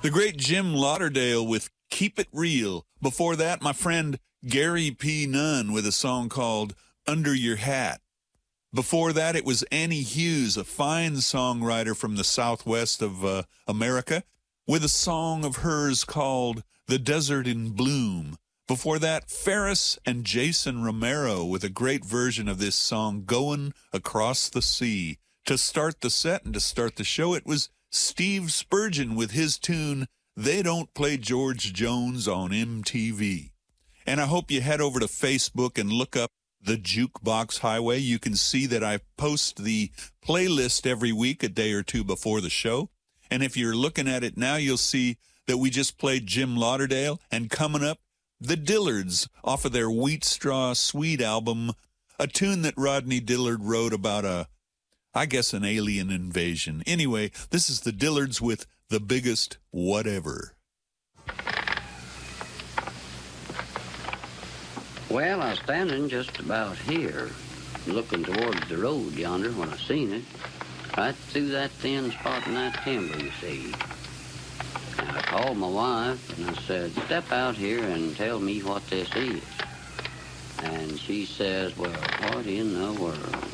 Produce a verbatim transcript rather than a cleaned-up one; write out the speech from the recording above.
The great Jim Lauderdale with Keep It Real. Before that, my friend Gary P. Nunn with a song called Under Your Hat. Before that, it was Annie Hughes, a fine songwriter from the southwest of uh, America, with a song of hers called The Desert in Bloom. Before that, Ferris and Jason Romero with a great version of this song, Going Across the Sea. To start the set and to start the show, it was Steve Spurgeon with his tune, They Don't Play George Jones on M T V. And I hope you head over to Facebook and look up the Jukebox Highway. You can see that I post the playlist every week, a day or two before the show. And if you're looking at it now, you'll see that we just played Jim Lauderdale, and coming up, the Dillards off of their Wheat Straw Sweet album, a tune that Rodney Dillard wrote about a, I guess, an alien invasion. Anyway, this is the Dillards with The Biggest Whatever. Well, I was standing just about here, looking towards the road yonder when I seen it, right through that thin spot in that timber, you see. And I called my wife, and I said, step out here and tell me what this is. And she says, well, what in the world?